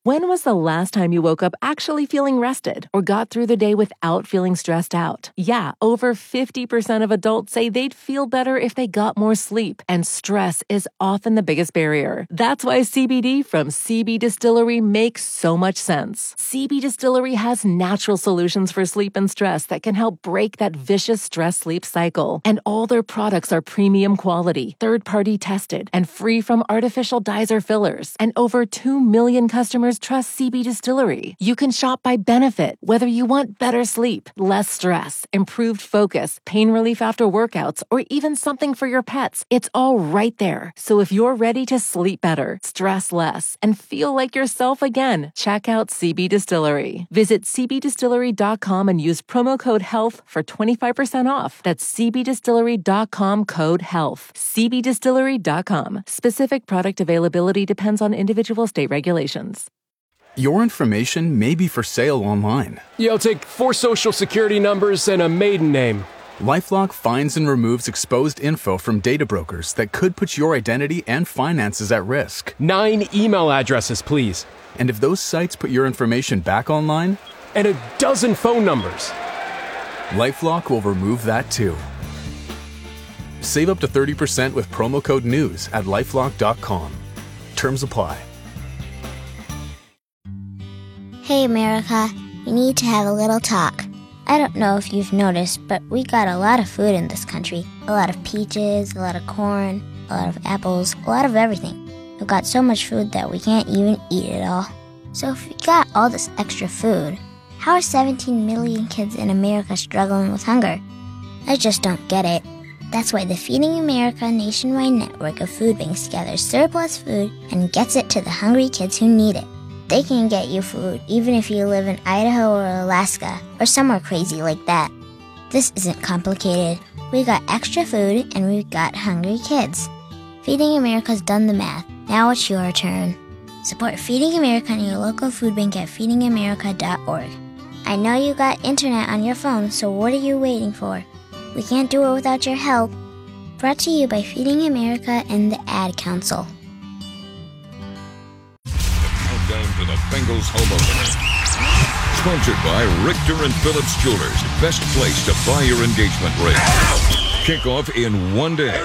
When was the last time you woke up actually feeling rested or got through the day without feeling stressed out? Yeah, over 50% of adults say they'd feel better if they got more sleep, and stress is often the biggest barrier. That's why CBD from CB Distillery makes so much sense. CB Distillery has natural solutions for sleep and stress that can help break that vicious stress-sleep cycle. And all their products are premium quality, third-party tested, and free from artificial dyes or fillers. And over 2 million customers trust CB Distillery. You can shop by benefit, whether you want better sleep, less stress, improved focus, pain relief after workouts, or even something for your pets. It's all right there. So if you're ready to sleep better, stress less, and feel like yourself again, check out CB Distillery. Visit cbdistillery.com and use promo code HEALTH for 25% off. That's cbdistillery.com, code HEALTH. cbdistillery.com. Specific product availability depends on individual state regulations. Your information may be for sale online. Yeah, I'll take 4 social security numbers and a maiden name. LifeLock finds and removes exposed info from data brokers that could put your identity and finances at risk. 9 email addresses, please. And if those sites put your information back online? And a dozen phone numbers. LifeLock will remove that too. Save up to 30% with promo code NEWS at LifeLock.com. Terms apply. Hey America, we need to have a little talk. I don't know if you've noticed, but we got a lot of food in this country. A lot of peaches, a lot of corn, a lot of apples, a lot of everything. We've got so much food that we can't even eat it all. So if we got all this extra food, how are 17 million kids in America struggling with hunger? I just don't get it. That's why the Feeding America nationwide network of food banks gathers surplus food and gets it to the hungry kids who need it. They can get you food even if you live in Idaho or Alaska or somewhere crazy like that. This isn't complicated. We got extra food and we've got hungry kids. Feeding America's done the math. Now it's your turn. Support Feeding America and your local food bank at feedingamerica.org. I know you got internet on your phone, so what are you waiting for? We can't do it without your help. Brought to you by Feeding America and the Ad Council. Down to the Bengals home opener. Sponsored by Richter and Phillips Jewelers. Best place to buy your engagement ring. Kickoff in one day.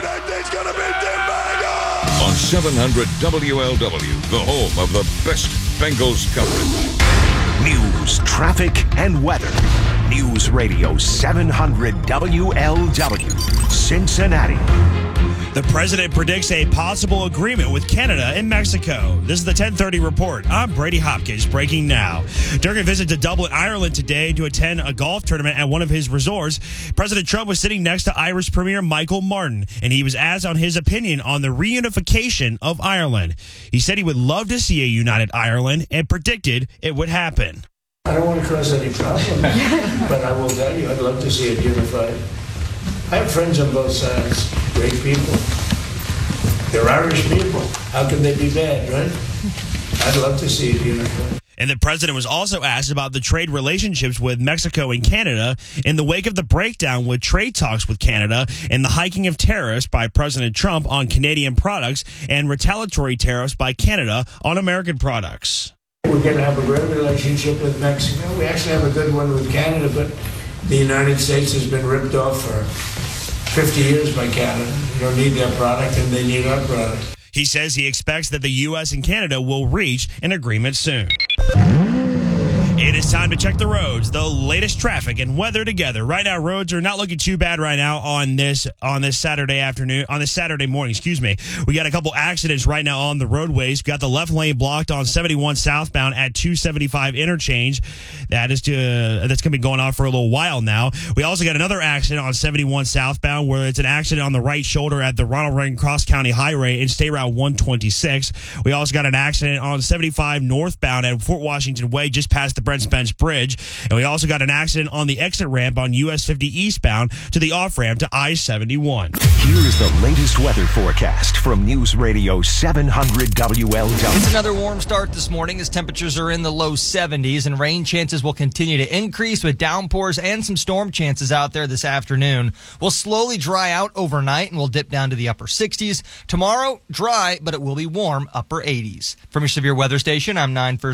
On 700 WLW, the home of the best Bengals coverage. News, traffic, and weather. News Radio 700 WLW, Cincinnati. The president predicts a possible agreement with Canada and Mexico. This is the 1030 report. I'm Brady Hopkins, breaking now. During a visit to Dublin, Ireland today to attend a golf tournament at one of his resorts, President Trump was sitting next to Irish Premier Michael Martin, and he was asked on his opinion on the reunification of Ireland. He said he would love to see a united Ireland and predicted it would happen. I don't want to cause any problem, but I will tell you, I'd love to see it unified. I have friends on both sides, great people. They're Irish people. How can they be bad, right? I'd love to see it unified. And the president was also asked about the trade relationships with Mexico and Canada in the wake of the breakdown with trade talks with Canada and the hiking of tariffs by President Trump on Canadian products and retaliatory tariffs by Canada on American products. We're going to have a great relationship with Mexico. We actually have a good one with Canada, but the United States has been ripped off for 50 years by Canada. We don't need their product, and they need our product. He says he expects that the U.S. and Canada will reach an agreement soon. It is time to check the roads, the latest traffic and weather together. Right now, roads are not looking too bad right now on this Saturday morning, We got a couple accidents right now on the roadways. We got the left lane blocked on 71 southbound at 275 interchange. That's going to be going on for a little while now. We also got another accident on 71 southbound where it's an accident on the right shoulder at the Ronald Reagan Cross County Highway in State Route 126. We also got an accident on 75 northbound at Fort Washington Way just past the Brent Spence Bridge. And we also got an accident on the exit ramp on US 50 eastbound to the off-ramp to I-71. Here is the latest weather forecast from News Radio 700 WLW. It's another warm start this morning as temperatures are in the low 70s and rain chances will continue to increase with downpours and some storm chances out there this afternoon. We'll slowly dry out overnight and we'll dip down to the upper 60s. Tomorrow, dry, but it will be warm, upper 80s. From your severe weather station, I'm 9 First